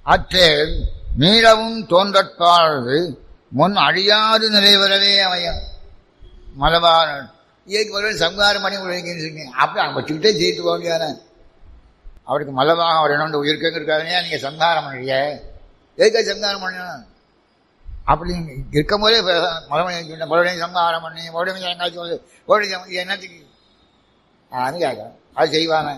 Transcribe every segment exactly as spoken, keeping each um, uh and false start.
அற்றேல் மீளவும் தோன்றற்பாடு முன் அழியாது நிலைவரவே அமையும். மலபான இயற்கை சங்காரம் பண்ணி உழைக்கிறீங்க, அப்படி அவங்க வச்சுக்கிட்டே ஜெயித்து போக முடியாத. அவருக்கு மலபாக அவர் என்ன உயிர்க்கங்க இருக்காதுன்னா நீங்கள் சங்காரம் பண்ணுறீங்க, எதுக்காக சங்காரம் பண்ணணும்? அப்படி இருக்கும் போதே மறுபடியும் மறுபடியும் சங்காரம் பண்ணி மறுபடியும் எங்காச்சும் மறுபடியும் என்னத்துக்கு அது கேட்க அது செய்வாங்க.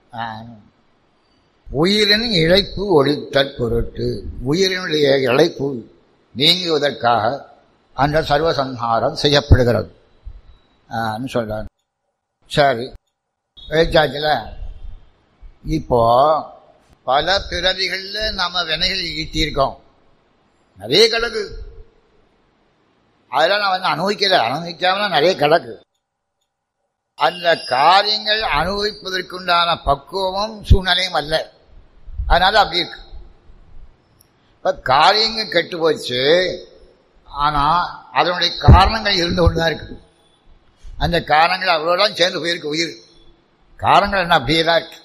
உயிரின் இழைப்பு ஒழித்தற் பொருட்டு, உயிரினுடைய இழைப்பு நீங்குவதற்காக அந்த சர்வசம்ஹாரம் செய்யப்படுகிறது சொல்றார். சரி, பேச்சாச்சுல. இப்போ பல பிறவிகளில் நம்ம வினைகள் ஈட்டியிருக்கோம், நிறைய கிடக்கு. அதெல்லாம் நான் வந்து அனுபவிக்கல, அனுபவிக்காம நிறைய கிடக்கு. அந்த காரியங்கள் அனுபவிப்பதற்குண்டான பக்குவமும் சூழ்நிலையும் அல்ல, அதனால அப்படி இருக்கு. இப்ப காரியங்கள் கெட்டு போச்சு, ஆனா அதனுடைய காரணங்கள் இருந்து கொண்டுதான் இருக்கு. அந்த காரணங்கள் அவ்வளோதான் சேர்ந்து போயிருக்கு உயிர். காரணங்கள் என்ன அப்படியே தான் இருக்கு.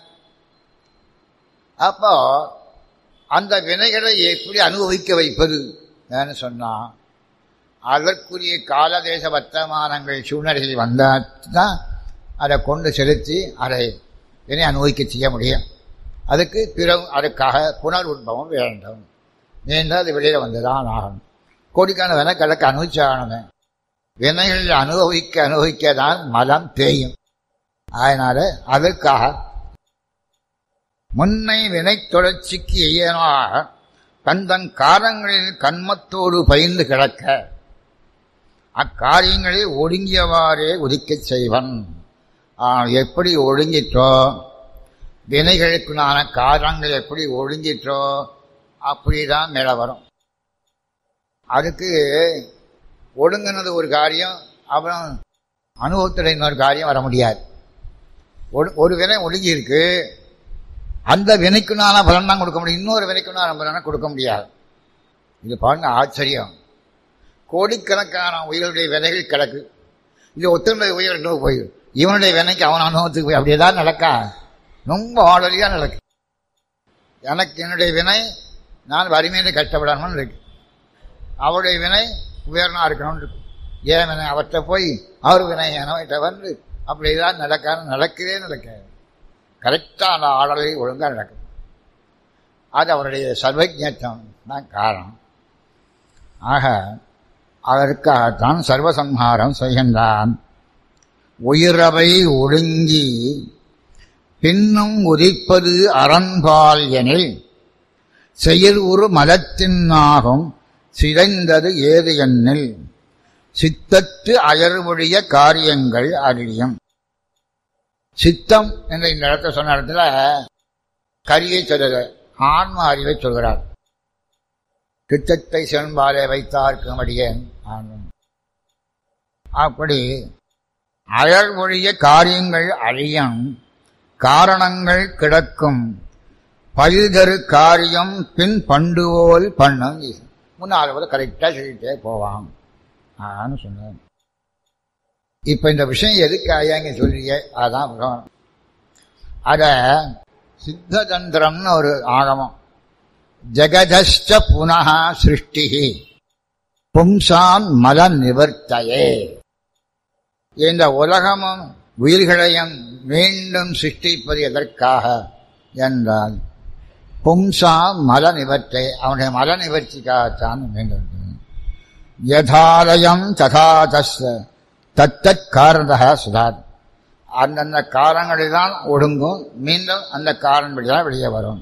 அப்போ அந்த வினைகளை எப்படி அனுபவிக்க வைப்பது சொன்னா, அதற்குரிய காலதேச வர்த்தமானங்கள் சூழ்நிலைகள் வந்தால் தான் அதை கொண்டு செலுத்தி அதை வினை அனுபவிக்க செய்ய முடியும். அதுக்கு பிற அதுக்காக புனர் உற்பவம் வேண்டும். நீண்டால் அது வெளியில் வந்துதான் ஆகணும். கோடிக்கான வினை கிழக்கு அனுபவிச்சாகணுமே. வினைகள் அனுபவிக்க அனுபவிக்க தான் மலம் தேயும். அதனால அதற்காக முன்னை வினை தொடர்ச்சிக்கு எய்யனாக தந்தன் காரங்களில் கண்மத்தோடு பயிர்ந்து கிடக்க அக்காரியங்களை ஒடுங்கியவாறே உதிக்கச் செய்வன். எப்படி ஒடுங்கிற்றோ, வினைகளுக்குனான காரணங்கள் எப்படி ஒடுங்கிற்றோ அப்படிதான் மேலே வரும். அதுக்கு ஒடுங்கினது ஒரு காரியம், அப்புறம் அனுபவத்தில் இன்னொரு காரியம் வர முடியாது. ஒரு வினை ஒடுங்கி இருக்கு, அந்த வினைக்குனான பலன் தான் கொடுக்க முடியும், இன்னொரு வினைக்குனான பலனை கொடுக்க முடியாது. இது பாருங்க ஆச்சரியம். கோடிக்கணக்கான உயிர்களுடைய வினைகள் கிடக்கு. இது ஒத்தனுடைய உயிர் இன்னும் போய் இவனுடைய வினைக்கு அவன் அனுபவத்துக்கு போய் அப்படியேதான் நடக்கா, ரொம்ப ஆளறியா நடக்கு. எனக்கு என்னுடைய வினை நான் வறுமையில கஷ்டப்படணும்னு இருக்கு, அவருடைய வினை உயர்னா இருக்கணும்னு இருக்கு. ஏன் வினை அவற்றை போய் அவர் வினை எனவற்றை வந்து அப்படிதான் நடக்கான்னு நடக்கவே நடக்க. கரெக்டாக அந்த ஆடலை ஒழுங்காக நடக்கும். அது அவருடைய சர்வஜ்ஞம் தான் காரணம். ஆக அதற்காகத்தான் சர்வசம்ஹாரம் செய்கின்றான். உயிரவை ஒடுங்கி பின்னும் உதிப்பது அறன்பால் எனில் செயல் ஒரு மதத்தினாகும் சிதைந்தது ஏது எண்ணில் சித்தத்து அயர்வொழிய காரியங்கள் அறியும். சித்தம் என்ற இந்த இடத்தை சொன்ன இடத்துல கரியை சொல்லுற ஆன்ம அறிவை சொல்கிறார். சித்தத்தை சென்பாலே வைத்தார்க்கும் அடியேன் ஆன்மம். அப்படி அயர்வொழிய காரியங்கள் அழியும், காரணங்கள் கிடக்கும் பயிர்தரு காரியம் பின் பண்டுவோல் பண்ணும். முன்னால் போல கரெக்டாக சொல்லிட்டே போவான் ஆன்னு சொன்னார். இப்ப இந்த விஷயம் எதுக்கு ஐயாங்க சொல்றீங்க, அதான் பகவான். அத சித்த தந்திரம்னு ஒரு ஆகமம். ஜெகதஷ்ட புனः சிருஷ்டி பும்சான் மல நிவர்த்தையே. இந்த உலகமும் உயிர்களையும் மீண்டும் சிருஷ்டிப்பது எதற்காக என்றால் பும்சா மல நிவர்த்தை, அவனுடைய மல நிவர்த்திக்காகத்தான் வேண்டும். யதாலயம் ததா தஸ்ய தத்தத் காரணதः சுதாத். அந்தந்த காரணங்களில்தான் ஒடுங்கும், மீண்டும் அந்த காரணப்படிதான் வெளியே வரும்.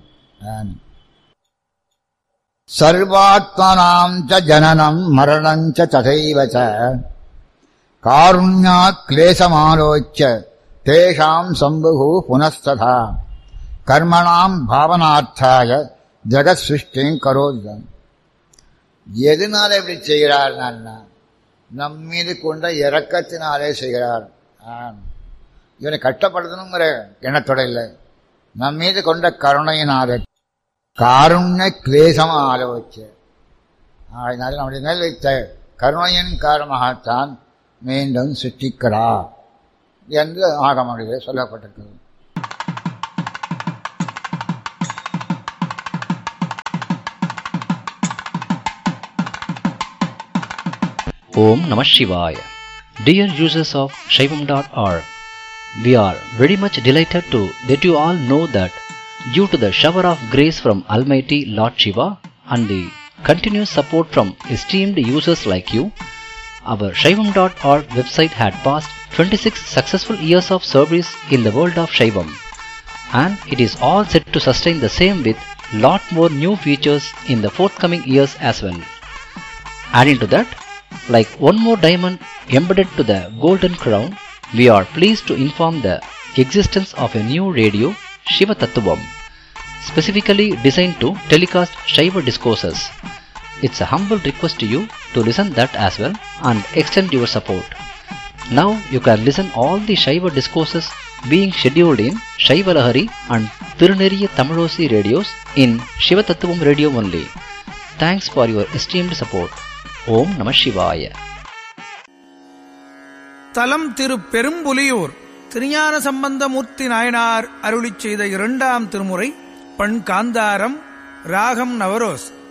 சர்வாத்மனாம் ச ஜனனம் மரணம் ச ததைவ ச காருண்யாத் க்லேசமாலோச்ய தேஷாம் சம்புஹு புனஸ்ததா கர்மணாம் பாவனார்த்தாய ஜெகத் சிருஷ்டிம் கரோதி. எதனால இப்படி செய்கிறார்? நம் மீது கொண்ட இரக்கத்தினாலே செய்கிறார். இவனை கஷ்டப்படுத்தணுங்கிற எண்ணத்தோட இல்லை, நம் மீது கொண்ட கருணையினாலே காருண்ய கிளேசம் ஆலோச்சு. அதனால நம்முடைய மேல் வைத்த கருணையின் காரணமாகத்தான் மீண்டும் சிருஷ்டிக்கிறார் என்று ஆகமொழியிலே சொல்லப்பட்டிருக்கிறது. Om Namah Shivaya. Dear users of Shaivam dot org, we are very much delighted to let you all know that due to the shower of grace from Almighty Lord Shiva and the continuous support from esteemed users like you, our Shaivam dot org website had passed twenty-six successful years of service in the world of Shaivam, and it is all set to sustain the same with lot more new features in the forthcoming years as well. Adding to that, like one more diamond embedded to the golden crown, we are pleased to inform the existence of a new radio, Shiva Tattvam, specifically designed to telecast Shaiva discourses. It's a humble request to you to listen that as well and extend your support. Now you can listen all the Shaiva discourses being scheduled in Shaiva Lahari and Tiruneriya Tamilosi radios in Shiva Tattvam radio only. Thanks for your esteemed support. Om Namah Shivaya. தலம் திரு பெரும்புலியூர் திருஞான சம்பந்தமூர்த்தி நாயனார் அருளிச் செய்த இரண்டாம் திருமுறை பண் காந்தாரம், ராகம் நவரோஸ்.